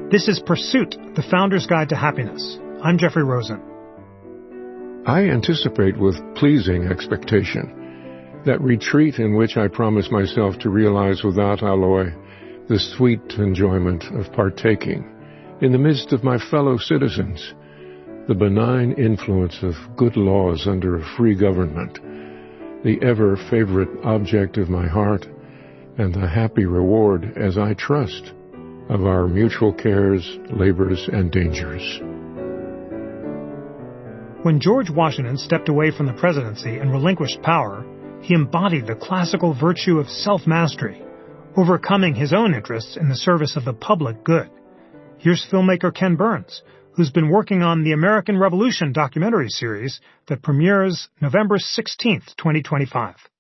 This is Pursuit, the Founder's Guide to Happiness. I'm Jeffrey Rosen. I anticipate with pleasing expectation that retreat in which I promise myself to realize without alloy the sweet enjoyment of partaking in the midst of my fellow citizens, the benign influence of good laws under a free government, the ever-favorite object of my heart, and the happy reward, as I trust, of our mutual cares, labors, and dangers. When George Washington stepped away from the presidency and relinquished power, he embodied the classical virtue of self-mastery, overcoming his own interests in the service of the public good. Here's filmmaker Ken Burns, who's been working on the American Revolution documentary series that premieres November 16th, 2025.